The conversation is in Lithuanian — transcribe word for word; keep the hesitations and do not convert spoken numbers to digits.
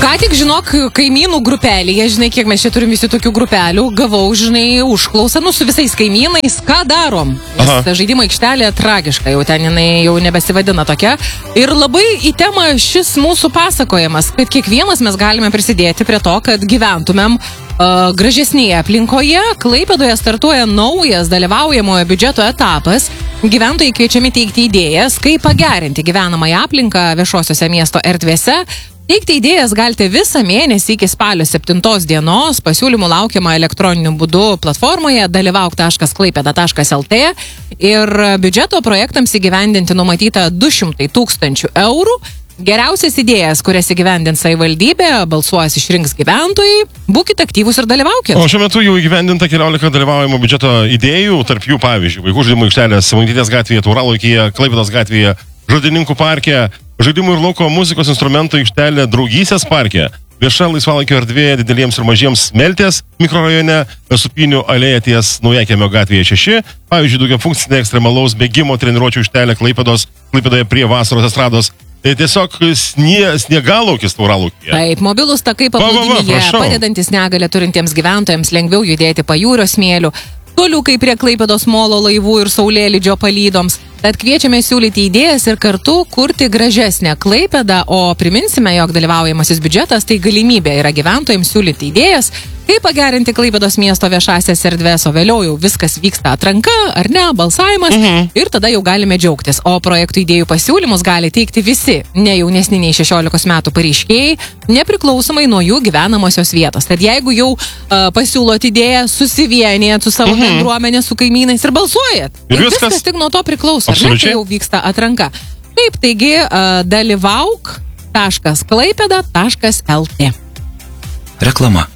Ką tik, žinok, kaimynų grupelėje, žinai, kiek mes čia turim visi tokių grupelių, gavau, žinai, užklausą, nu, su visais kaimynais, ką darom. Nes žaidimo aikštelė tragiška, jau ten jinai jau nebesivadina tokia. Ir labai į temą šis mūsų pasakojimas, kad kiekvienas mes galime prisidėti prie to, kad gyventumėm uh, gražesnėje aplinkoje. Klaipėdoje startuoja naujas dalyvaujamojo biudžeto etapas. Gyventojai kviečiami teikti idėjas, kaip pagerinti gyvenamąją aplinką viešosiuose miesto erdvėse. Teikti idėjas galite visą mėnesį iki spalio septintos dienos. Pasiūlymų laukiama elektroniniu būdu platformoje dalyvauk taškas klaipėda taškas lt ir biudžeto projektams įgyvendinti numatyta du šimtai tūkstančių eurų. Geriausias idėjas, kurias įgyvendins savivaldybė, balsuos išrinks gyventojai. Būkite aktyvūs ir dalyvaukite. O šiuo metu jau įgyvendinta keliolika dalyvaujamo biudžeto idėjų, tarp jų pavyzdžiui, vaikų žaidimų aikštelės Simonytės gatvėje, Tauralaukyje, Klaipėdos gatvėje, Žodininkų parke, žaidimų ir lauko muzikos instrumentų aikštelė Draugystės parke, vieša laisvalaikio erdvė dideliems ir mažiems Smeltės mikrorajone, Supinių alėja ties Naujakiemio gatvėje šeši, pavyzdžiui, daugiafunkcinė ekstremalaus bėgimo treniruočių aikštelė Klaipėdos, Klaipėdoje prie Vasaros estrados. Tai tiesiog snie, sniegalaukis Tauralaukyje. Taip, mobilūs takai paplūdimyje, padedantis negalę turintiems gyventojams lengviau judėti pajūrio smėliu, toliukai prie Klaipėdos molo laivų ir saulėlydžio palydoms. Tad kviečiame siūlyti idėjas ir kartu kurti gražesnę Klaipėdą, o priminsime, jog dalyvaujamasis biudžetas tai galimybė yra gyventojams siūlyti idėjas, kaip pagerinti Klaipėdos miesto viešasias erdves, o vėliau jau viskas vyksta atranka, ar ne, balsavimas, mhm. ir tada jau galime džiaugtis. O projektų idėjų pasiūlymus gali teikti visi, ne jaunesni nei šešiolikos metų pareiškėjai, nepriklausomai nuo jų gyvenamosios vietos. Tad jeigu jau uh, pasiūlot idėją, susivienijat su savo mhm. bendruomenė, su kaimynais ir balsuojat. Ir, ir viskas, viskas tik nuo to priklauso, ar ne, kai jau vyksta atranka. Taip, taigi uh, dalyvauk taškas klaipėda taškas lt. Reklama.